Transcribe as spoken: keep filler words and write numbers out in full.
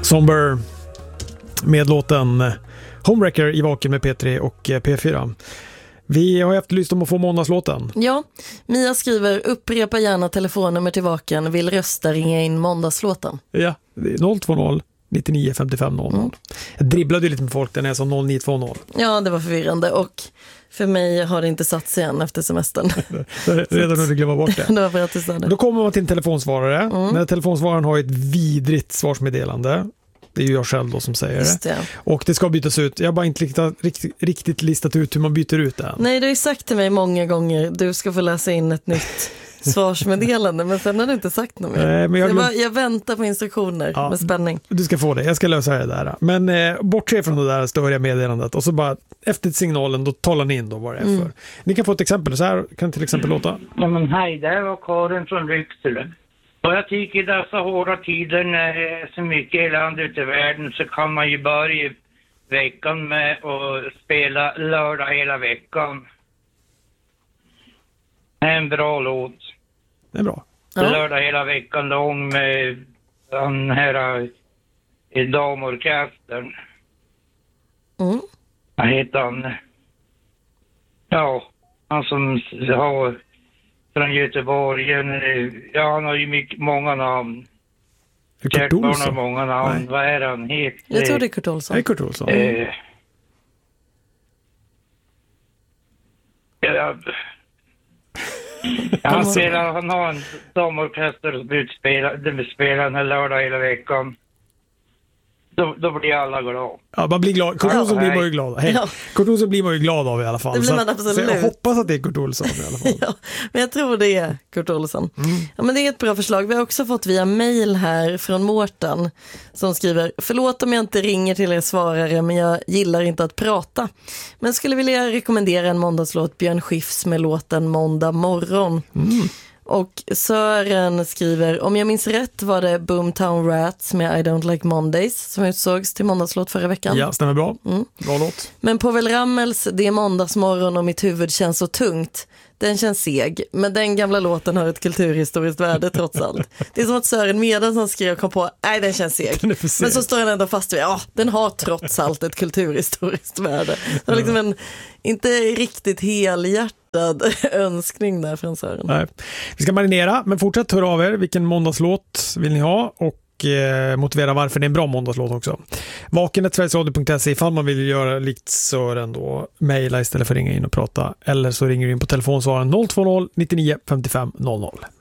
Somber med låten Homewrecker i Vaken med P tre och P fyra. Vi har efterlyst om att få måndagslåten. Ja, Mia skriver: upprepa gärna telefonnummer till Vaken, vill rösta, ringa in måndagslåten. Ja, noll två noll nittionio femtiofem noll noll. Mm. Jag dribblade ju lite med folk där när jag sa noll nio två noll. Ja, det var förvirrande och för mig har det inte satt sig än efter semestern. Redan när du glömmer bort det. Det var för att du sa det. Då kommer man till en telefonsvarare. Mm. När telefonsvararen har ett vidrigt svarsmeddelande. Det är ju jag själv då som säger det. det. Och det ska bytas ut. Jag har bara inte riktigt, riktigt, riktigt listat ut hur man byter ut det. Nej, du har ju sagt till mig många gånger du ska få läsa in ett nytt svarsmeddelande, men sen har du inte sagt något mer. Nej, men jag, glöm... jag, bara, jag väntar på instruktioner ja, med spänning. Du ska få det, jag ska lösa det där. Men eh, bortse från det där störiga meddelandet och så bara efter signalen då talar ni in då vad det är för. Mm. Ni kan få ett exempel, så här kan till exempel låta. Ja, men hej, det var Karin från Lycksele. Och jag tycker i dessa hårda tider när det är så mycket elände ute i världen så kan man ju börja veckan med att spela lördag hela veckan. En bra låt. Det är bra. Ja. Lördag hela veckan lång med den här i damorkestern. Mm. Vad heter han? Ja, han som har från Göteborg. Ja, han har ju mycket, många namn. Kurt Olsson? Har många namn. Nej. Vad är han? Het? Jag tror det är Kurt Olsson. Det är Kurt Olsson. Eh, ja, han, spelar, han har en damorkester och spelar, spelar den här lördag hela veckan. Då, då blir alla glada. Ja, man blir glad. Kurt Olsson ja, blir man ju glad. Hej. Ja. Kurt Olsson blir man ju glad av i alla fall. Det blir man absolut. Så jag hoppas att det är Kurt Olsson i alla fall. Ja, men jag tror det är Kurt Olsson. Mm. Ja, men det är ett bra förslag. Vi har också fått via mail här från Mårten som skriver: förlåt om jag inte ringer till er svarare, men jag gillar inte att prata. Men skulle vilja rekommendera en måndagslåt, Björn Skifs med låten Måndag morgon. Mm. Och Sören skriver: om jag minns rätt var det Boomtown Rats med I Don't Like Mondays som utsågs till måndagslåt förra veckan. Ja, stämmer bra. Mm. Bra låt. Men Povel Ramels Det är måndagsmorgon och mitt huvud känns så tungt. Den känns seg, men den gamla låten har ett kulturhistoriskt värde trots allt. Det är som att Sören medan han skrev kom på, nej den känns seg. Den men så står han ändå fast vid, ja den har trots allt ett kulturhistoriskt värde. Det var liksom en inte riktigt helhjärtad önskning där från Sören. Nej. Vi ska marinera, men fortsätt höra av er. Vilken måndagslåt vill ni ha? Och eh, motivera varför det är en bra måndagslåt också. vaken snabel-a sverigesradio punkt se ifall man vill göra likt Sören då. Mejla istället för att ringa in och prata. Eller så ringer du in på telefonsvaren noll två noll nittionio femtiofem noll noll.